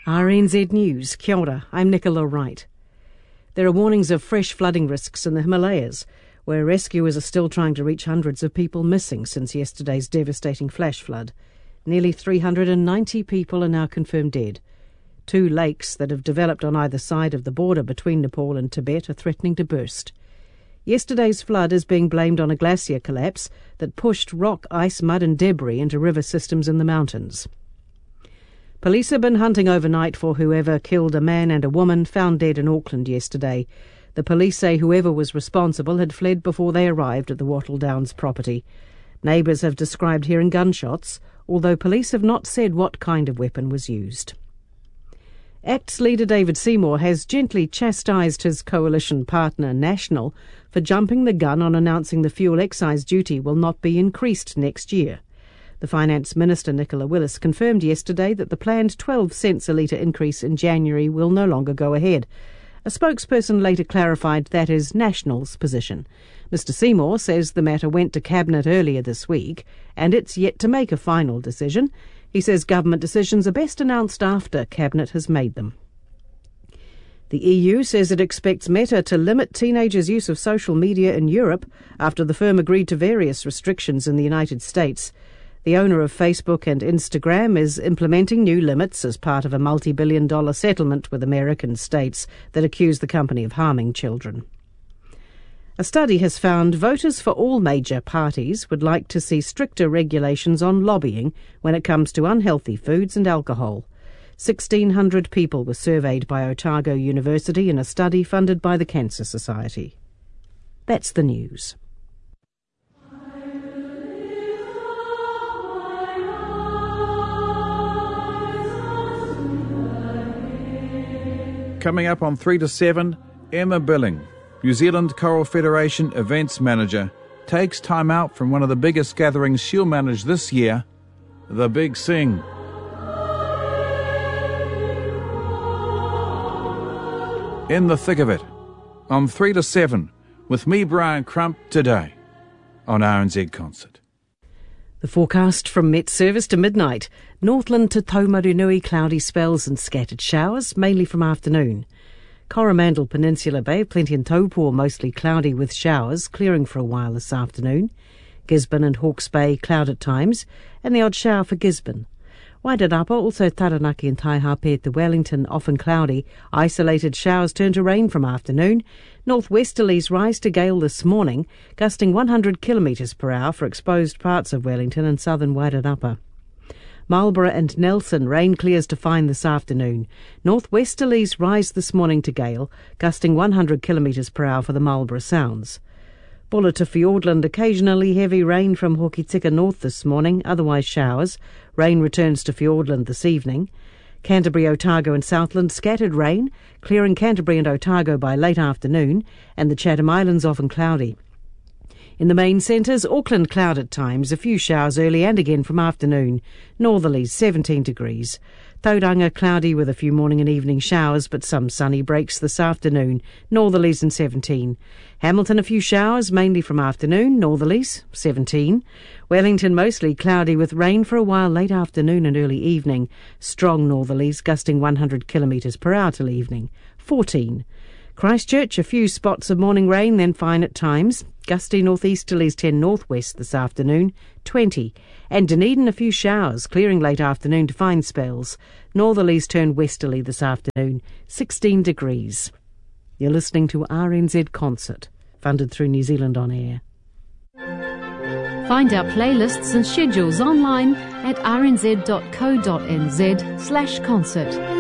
RNZ News, kia ora, I'm Nicola Wright. There are warnings of fresh flooding risks in the Himalayas, where rescuers are still trying to reach hundreds of people missing since yesterday's devastating flash flood. Nearly 390 people are now confirmed dead. 2 lakes that have developed on either side of the border between Nepal and Tibet are threatening to burst. Yesterday's flood is being blamed on a glacier collapse that pushed rock, ice, mud and debris into river systems in the mountains. Police have been hunting overnight for whoever killed a man and a woman found dead in Auckland yesterday. The police say whoever was responsible had fled before they arrived at the Wattle Downs property. Neighbours have described hearing gunshots, although police have not said what kind of weapon was used. ACT's leader David Seymour has gently chastised his coalition partner National for jumping the gun on announcing the fuel excise duty will not be increased next year. The Finance Minister Nicola Willis confirmed yesterday that the planned 12 cents a litre increase in January will no longer go ahead. A spokesperson later clarified that is National's position. Mr Seymour says the matter went to Cabinet earlier this week and it's yet to make a final decision. He says government decisions are best announced after Cabinet has made them. The EU says it expects Meta to limit teenagers' use of social media in Europe after the firm agreed to various restrictions in the United States. The owner of Facebook and Instagram is implementing new limits as part of a multi-billion-dollar settlement with American states that accuse the company of harming children. A study has found voters for all major parties would like to see stricter regulations on lobbying when it comes to unhealthy foods and alcohol. 1,600 people were surveyed by Otago University in a study funded by the Cancer Society. That's the news. Coming up on 3 to 7, Emma Billing, New Zealand Choral Federation Events Manager, takes time out from one of the biggest gatherings she'll manage this year, the Big Sing. In the thick of it, on 3 to 7, with me, Brian Crump, today on RNZ Concert. The forecast from Met Service to midnight. Northland to Taumarunui, cloudy spells and scattered showers, mainly from afternoon. Coromandel Peninsula Bay, plenty in Taupo, mostly cloudy with showers, clearing for a while this afternoon. Gisborne and Hawke's Bay, cloud at times, and the odd shower for Gisborne. Wairarapa, also Taranaki and Taihape to Wellington, often cloudy. Isolated showers turn to rain from afternoon. Northwesterlies rise to gale this morning, gusting 100 km per hour for exposed parts of Wellington and southern Wairarapa. Marlborough and Nelson, rain clears to fine this afternoon. Northwesterlies rise this morning to gale, gusting 100 km per hour for the Marlborough Sounds. Buller to Fiordland, occasionally heavy rain from Hokitika north this morning, otherwise showers. Rain returns to Fiordland this evening. Canterbury, Otago and Southland, scattered rain, clearing Canterbury and Otago by late afternoon, and the Chatham Islands often cloudy. In the main centres, Auckland cloud at times, a few showers early and again from afternoon. Northerlies 17 degrees. Tauranga cloudy with a few morning and evening showers, but some sunny breaks this afternoon. Northerlies and 17. Hamilton a few showers, mainly from afternoon. Northerlies 17. Wellington mostly cloudy with rain for a while late afternoon and early evening. Strong northerlies gusting 100 km per hour till evening. 14. Christchurch a few spots of morning rain, then fine at times. Gusty northeasterlies 10 northwest this afternoon, 20. And Dunedin a few showers, clearing late afternoon to fine spells. Northerlies turn westerly this afternoon, 16 degrees. You're listening to RNZ Concert, funded through New Zealand On Air. Find our playlists and schedules online at rnz.co.nz/concert.